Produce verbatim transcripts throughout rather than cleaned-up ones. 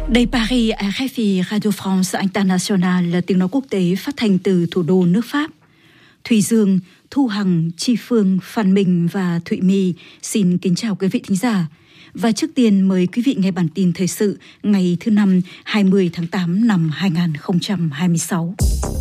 Đây Paris, R F I Radio France International là tiếng nói quốc tế phát thanh từ thủ đô nước Pháp. Thùy Dương, Thu Hằng, Chi Phương, Phan Minh và Thụy My xin kính chào quý vị thính giả. Và trước tiên mời quý vị nghe bản tin thời sự ngày thứ năm hai mươi tháng tám năm hai nghìn không trăm hai mươi sáu.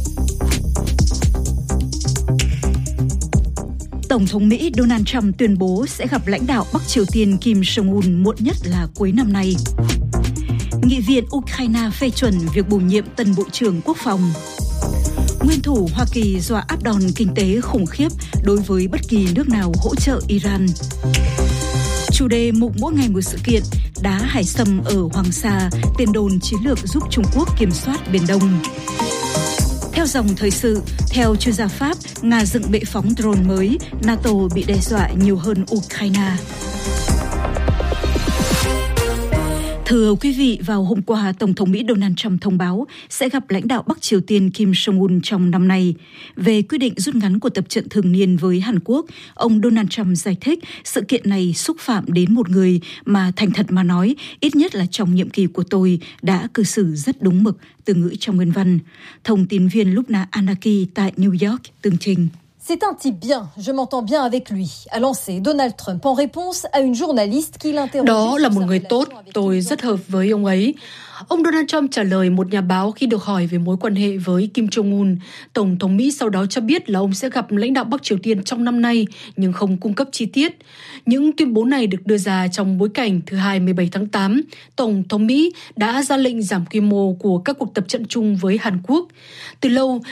Tổng thống Mỹ Donald Trump tuyên bố sẽ gặp lãnh đạo Bắc Triều Tiên Kim Jong-un muộn nhất là cuối năm nay. Nghị viện Ukraine phê chuẩn việc bổ nhiệm tân Bộ trưởng Quốc phòng. Nguyên thủ Hoa Kỳ dọa áp đòn kinh tế khủng khiếp đối với bất kỳ nước nào hỗ trợ Iran. Chủ đề mục mỗi ngày một sự kiện, đá hải sâm ở Hoàng Sa, tiền đồn chiến lược giúp Trung Quốc kiểm soát Biển Đông. Theo dòng thời sự, theo chuyên gia Pháp, Nga dựng bệ phóng drone mới, NATO bị đe dọa nhiều hơn Ukraine. Thưa quý vị, vào hôm qua, Tổng thống Mỹ Donald Trump thông báo sẽ gặp lãnh đạo Bắc Triều Tiên Kim Jong-un trong năm nay. Về quyết định rút ngắn cuộc tập trận thường niên với Hàn Quốc, ông Donald Trump giải thích sự kiện này xúc phạm đến một người mà thành thật mà nói, ít nhất là trong nhiệm kỳ của tôi đã cư xử rất đúng mực, từ ngữ trong nguyên văn. Thông tin viên Lubna Anaki tại New York tường trình. C'est un type bien, je m'entends bien avec lui, a lancé Donald Trump en réponse à une journaliste qui l'interrogeait. Đó là một người tốt, tôi rất hợp với ông ấy. Ông Donald Trump trả lời một nhà báo khi được hỏi về mối quan hệ với Kim Jong-un. Tổng thống Mỹ sau đó cho biết là ông sẽ gặp lãnh đạo Bắc Triều Tiên trong năm nay, nhưng không cung cấp chi tiết. Những tuyên bố này được đưa ra trong bối cảnh thứ hai mươi bảy tháng tám, Tổng thống Mỹ đã ra lệnh giảm quy mô của các cuộc tập trận chung với Hàn Quốc. Từ lâu,